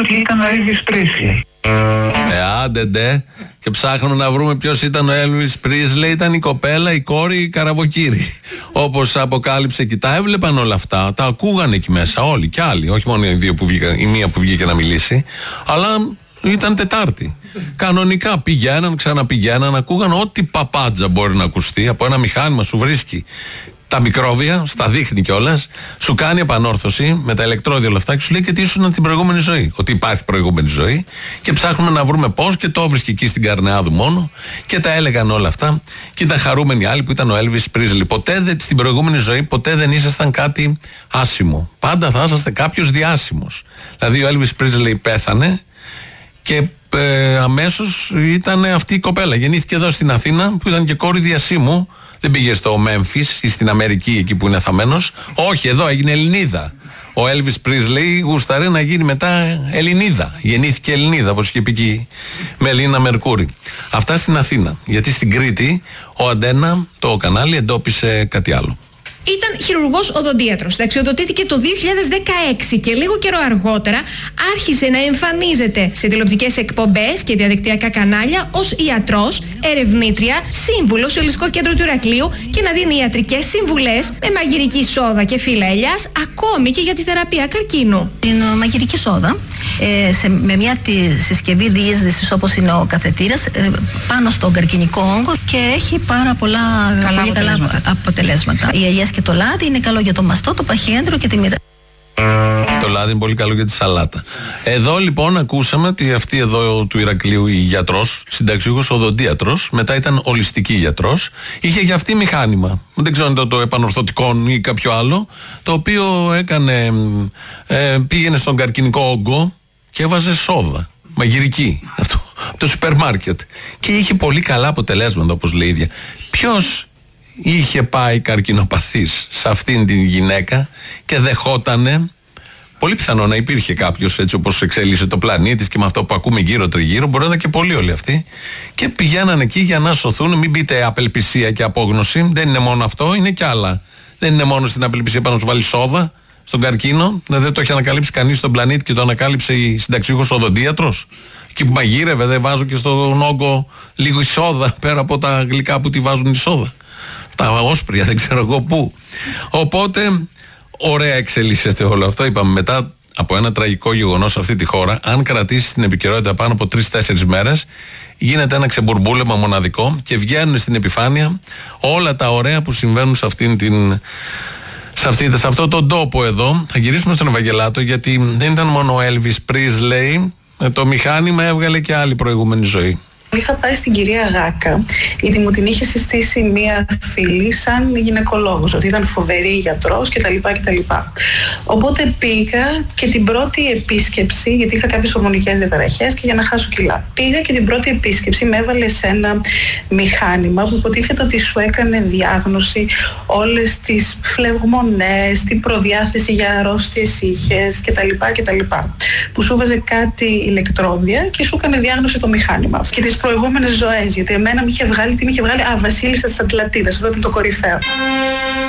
ότι ήταν ο Elvis Presley. Άντε. Και ψάχνουμε να βρούμε ποιος ήταν ο Elvis Presley. Ήταν η κοπέλα, η κόρη, η Καραβοκύρη. Όπως αποκάλυψε και τα έβλεπαν όλα αυτά. Τα ακούγανε εκεί μέσα όλοι και άλλοι. Όχι μόνο οι δύο που βγήκαν, η μία που βγήκε να μιλήσει. Αλλά ήταν Τετάρτη. Κανονικά πηγαίναν, ξαναπηγαίναν, ακούγαν ό,τι παπάντζα μπορεί να ακουστεί. Από ένα μηχάνημα σου βρίσκει τα μικρόβια, στα δείχνει κιόλας, σου κάνει επανόρθωση με τα ηλεκτρόδια όλα αυτά και σου λέει και τι ήσουν την προηγούμενη ζωή. Ότι υπάρχει προηγούμενη ζωή και ψάχνουμε να βρούμε πώς και το βρίσκει εκεί στην Καρνεάδου μόνο και τα έλεγαν όλα αυτά. Και ήταν χαρούμενοι άλλοι που ήταν ο Elvis Presley. Ποτέ στην προηγούμενη ζωή ποτέ δεν ήσασταν κάτι άσημο. Πάντα θα είσαστε κάποιος διάσημος. Δηλαδή ο Elvis Presley πέθανε και αμέσως ήταν αυτή η κοπέλα. Γεννήθηκε εδώ στην Αθήνα που ήταν και κόρη διασύμου. Δεν πήγε στο Μέμφις ή στην Αμερική εκεί που είναι θαμμένος. Όχι, εδώ έγινε Ελληνίδα. Ο Elvis Presley γούσταρε να γίνει μετά Ελληνίδα. Γεννήθηκε Ελληνίδα, όπως είχε πει και η Μελίνα Μερκούρη. Αυτά στην Αθήνα. Γιατί στην Κρήτη ο Αντένα, το κανάλι, εντόπισε κάτι άλλο. Ήταν χειρουργός οδοντίατρος. Ταξιοδοτήθηκε το 2016 και λίγο καιρό αργότερα άρχισε να εμφανίζεται σε τηλεοπτικές εκπομπές και διαδικτυακά κανάλια ως ιατρός, ερευνήτρια, σύμβουλος σε Ολιστικό Κέντρο του Ηρακλείου και να δίνει ιατρικές συμβουλές με μαγειρική σόδα και φύλλα ελιάς, ακόμη και για τη θεραπεία καρκίνου. Την μαγειρική σόδα, με μια συσκευή διείσδυσης όπως είναι ο καθετήρας, πάνω στον καρκινικό όγκο και έχει πάρα πολλά καλά αποτελέσματα. Οι ελιές και το λάδι είναι καλό για το μαστό, το παχιέντρο και τη μύτρα. Το λάδι είναι πολύ καλό για τη σαλάτα. Εδώ λοιπόν ακούσαμε ότι αυτή εδώ του Ηρακλείου η γιατρός, συνταξιούχος οδοντίατρος, μετά ήταν ολιστική γιατρός, είχε για αυτή μηχάνημα. Δεν ξέρω αν το επανορθωτικό ή κάποιο άλλο, το οποίο έκανε, πήγαινε στον καρκινικό όγκο και έβαζε σόδα, μαγειρική, από το σούπερ μάρκετ. Και είχε πολύ καλά αποτελέσματα, όπως λέει η ίδια. Ποιος είχε πάει καρκινοπαθής σε αυτήν την γυναίκα και δεχότανε? Πολύ πιθανό να υπήρχε κάποιος, έτσι όπως εξέλιξε το πλανήτης και με αυτό που ακούμε γύρω τριγύρω, μπορεί να ήταν και πολλοί όλοι αυτοί. Και πηγαίναν εκεί για να σωθούν. Μην πείτε απελπισία και απόγνωση. Δεν είναι μόνο αυτό, είναι κι άλλα. Δεν είναι μόνο στην απελπισία πάνω να σου βάλει σόδα στον καρκίνο. Δεν το έχει ανακαλύψει κανείς στον πλανήτη και το ανακάλυψε η συνταξιούχος οδοντίατρος. Εκεί που μαγείρευε, δεν βάζω και στον όγκο λίγο σόδα πέρα από τα γλυκά που τη βάζουν η σόδα. Τα όσπρια, δεν ξέρω εγώ πού. Οπότε, ωραία εξελίσσεται όλο αυτό. Είπαμε, μετά από ένα τραγικό γεγονός σε αυτή τη χώρα, αν κρατήσει την επικαιρότητα πάνω από 3-4 μέρες, γίνεται ένα ξεμπουρμπούλεμα μοναδικό και βγαίνουν στην επιφάνεια όλα τα ωραία που συμβαίνουν σε αυτό τον τόπο εδώ. Θα γυρίσουμε στον Ευαγγελάτο, γιατί δεν ήταν μόνο ο Elvis Presley, το μηχάνημα έβγαλε και άλλη προηγούμενη ζωή. Είχα πάει στην κυρία Γάκα, γιατί μου την είχε συστήσει μία φίλη σαν γυναικολόγος, ότι ήταν φοβερή γιατρός κτλ. Οπότε πήγα και την πρώτη επίσκεψη, γιατί είχα κάποιες ορμονικές διαταραχές και για να χάσω κιλά. Πήγα και την πρώτη επίσκεψη με έβαλε σε ένα μηχάνημα που υποτίθεται ότι σου έκανε διάγνωση όλες τις φλεγμονές, την προδιάθεση για αρρώστιες είχες κτλ. Που σου βάζε κάτι ηλεκτρόδια και σου έκανε διάγνωση το μηχάνημα. Και τις προηγούμενες ζωές, γιατί εμένα τι με είχε βγάλει, Βασίλισσα της Ατλαντίδας, αυτό ήταν το κορυφαίο.